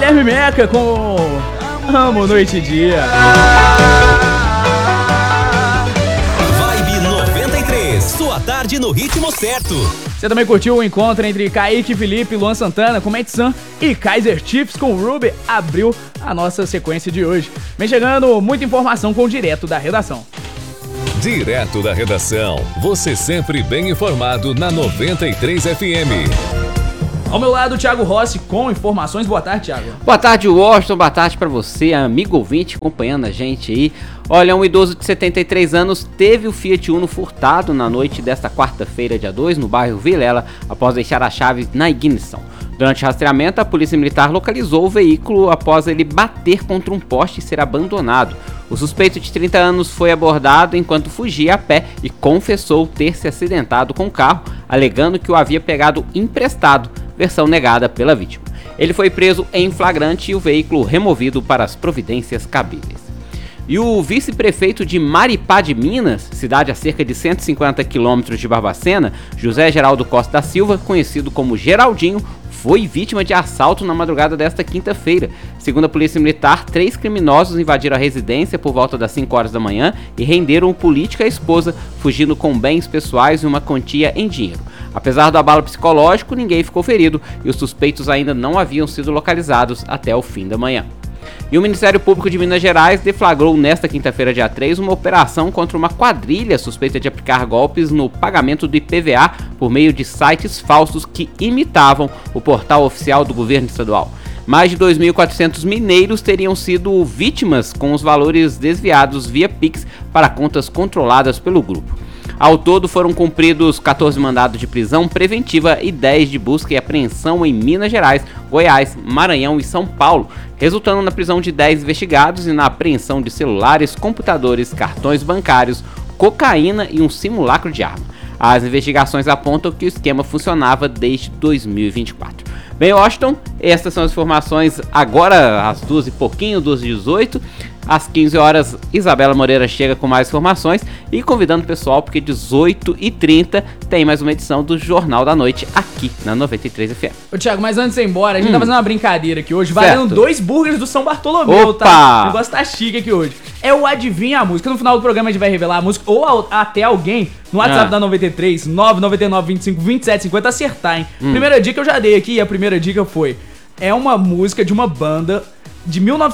Guilherme Meca com Amo Noite e Dia. Vibe 93, sua tarde no ritmo certo. Você também curtiu o encontro entre Kaique Felipe, Luan Santana com Matt Sun e Kaiser Chiefs com Ruby? Abriu a nossa sequência de hoje. Vem chegando muita informação com o Direto da Redação. Direto da Redação, você sempre bem informado na 93 FM. Ao meu lado, Thiago Rossi com informações. Boa tarde, Thiago. Boa tarde, Washington. Boa tarde pra você, amigo ouvinte, acompanhando a gente aí. Olha, um idoso de 73 anos teve o Fiat Uno furtado na noite desta quarta-feira, dia 2, no bairro Vilela, após deixar a chave na ignição. Durante o rastreamento, a polícia militar localizou o veículo após ele bater contra um poste e ser abandonado. O suspeito de 30 anos foi abordado enquanto fugia a pé e confessou ter se acidentado com o carro, alegando que o havia pegado emprestado, versão negada pela vítima. Ele foi preso em flagrante e o veículo removido para as providências cabíveis. E o vice-prefeito de Maripá de Minas, cidade a cerca de 150 quilômetros de Barbacena, José Geraldo Costa da Silva, conhecido como Geraldinho, foi vítima de assalto na madrugada desta quinta-feira. Segundo a polícia militar, 3 criminosos invadiram a residência por volta das 5 horas da manhã e renderam o político e a esposa, fugindo com bens pessoais e uma quantia em dinheiro. Apesar do abalo psicológico, ninguém ficou ferido e os suspeitos ainda não haviam sido localizados até o fim da manhã. E o Ministério Público de Minas Gerais deflagrou nesta quinta-feira, dia 3, uma operação contra uma quadrilha suspeita de aplicar golpes no pagamento do IPVA por meio de sites falsos que imitavam o portal oficial do governo estadual. Mais de 2.400 mineiros teriam sido vítimas com os valores desviados via Pix para contas controladas pelo grupo. Ao todo foram cumpridos 14 mandados de prisão preventiva e 10 de busca e apreensão em Minas Gerais, Goiás, Maranhão e São Paulo, resultando na prisão de 10 investigados e na apreensão de celulares, computadores, cartões bancários, cocaína e um simulacro de arma. As investigações apontam que o esquema funcionava desde 2024. Bem, Washington, essas são as informações agora às 2 e pouquinho, 2h18. Às 15 horas, Isabela Moreira chega com mais informações e convidando o pessoal, porque 18h30 tem mais uma edição do Jornal da Noite aqui na 93 FM. Ô, Thiago, mas antes de ir embora, a gente tá fazendo uma brincadeira aqui hoje, valendo 2 burgers do São Bartolomeu, Opa! tá? O negócio tá chique aqui hoje. É o Adivinha a Música. No final do programa a gente vai revelar a música ou até alguém no WhatsApp da 93, 999 25 27 50 acertar, hein? Primeira dica eu já dei aqui e a primeira dica foi: é uma música de uma banda de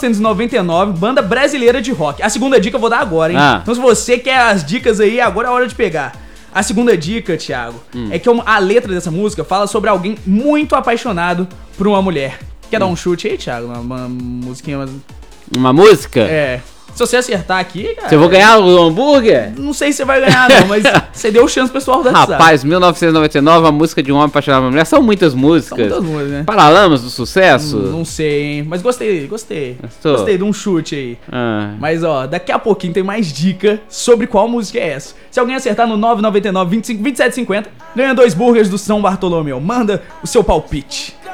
1999, banda brasileira de rock. A segunda dica eu vou dar agora, hein? Então se você quer as dicas aí, agora é a hora de pegar. A segunda dica, Thiago, é que a letra dessa música fala sobre alguém muito apaixonado por uma mulher. Quer dar um chute aí, Thiago? Uma musiquinha... Uma música? É. Se você acertar aqui, cara... Você vai ganhar o hambúrguer? Não sei se você vai ganhar, não, mas você deu chance pro pessoal da Rapaz, 1999, a música de um homem apaixonado por uma mulher. São muitas músicas. São muitas músicas, né? Paralamas do Sucesso? Não sei, hein? Mas gostei. Gostei de um chute aí. Mas, ó, daqui a pouquinho tem mais dica sobre qual música é essa. Se alguém acertar no 999 25 27 50, ganha 2 burgers do São Bartolomeu. Manda o seu palpite.